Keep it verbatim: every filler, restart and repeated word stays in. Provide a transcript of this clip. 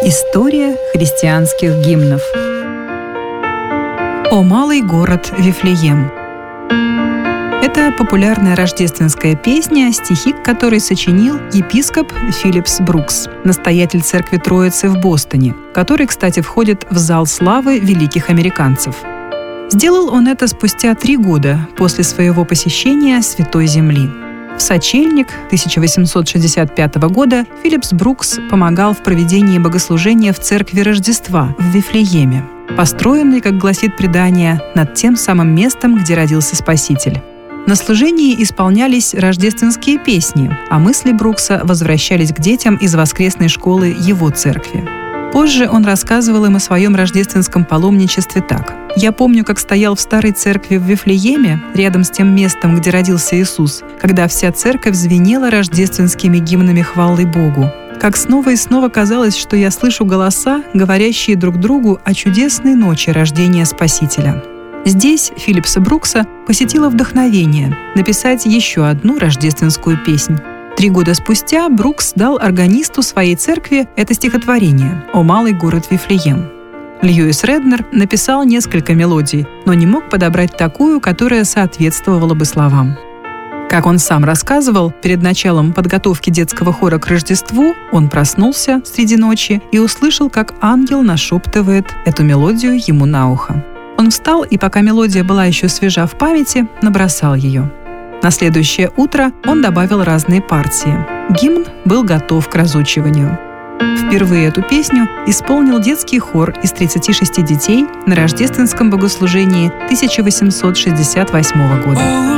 История христианских гимнов. «О малый город Вифлеем». Это популярная рождественская песня, стихи к которой сочинил епископ Филлипс Брукс, настоятель церкви Троицы в Бостоне, который, кстати, входит в зал славы великих американцев. Сделал он это спустя три года после своего посещения Святой Земли. В сочельник тысяча восемьсот шестьдесят пятого года Филлипс Брукс помогал в проведении богослужения в церкви Рождества в Вифлееме, построенной, как гласит предание, над тем самым местом, где родился Спаситель. На служении исполнялись рождественские песни, а мысли Брукса возвращались к детям из воскресной школы его церкви. Позже он рассказывал им о своем рождественском паломничестве так. «Я помню, как стоял в старой церкви в Вифлееме, рядом с тем местом, где родился Иисус, когда вся церковь звенела рождественскими гимнами хвалы Богу. Как снова и снова казалось, что я слышу голоса, говорящие друг другу о чудесной ночи рождения Спасителя». Здесь Филлипса Брукса посетило вдохновение написать еще одну рождественскую песнь. Три года спустя Брукс дал органисту своей церкви это стихотворение «О малый город Вифлеем». Льюис Реднер написал несколько мелодий, но не мог подобрать такую, которая соответствовала бы словам. Как он сам рассказывал, перед началом подготовки детского хора к Рождеству он проснулся среди ночи и услышал, как ангел нашептывает эту мелодию ему на ухо. Он встал и, пока мелодия была еще свежа в памяти, набросал ее. На следующее утро он добавил разные партии. Гимн был готов к разучиванию. Впервые эту песню исполнил детский хор из тридцати шести детей на рождественском богослужении тысяча восемьсот шестьдесят восьмого года.